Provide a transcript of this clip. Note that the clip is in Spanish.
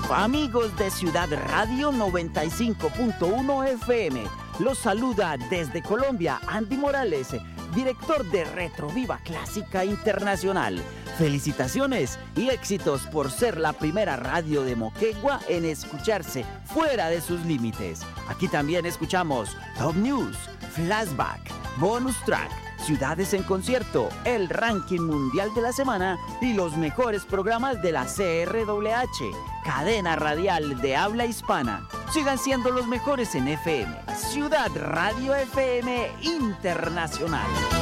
Amigos de Ciudad Radio 95.1 FM, los saluda desde Colombia Andy Morales, director de Retroviva Clásica Internacional. Felicitaciones y éxitos por ser la primera radio de Moquegua en escucharse fuera de sus límites. Aquí también escuchamos Top News, Flashback, Bonus Track, Ciudades en Concierto, el ranking mundial de la semana y los mejores programas de la CRWH, cadena radial de habla hispana. Sigan siendo los mejores en FM. Ciudad Radio FM Internacional.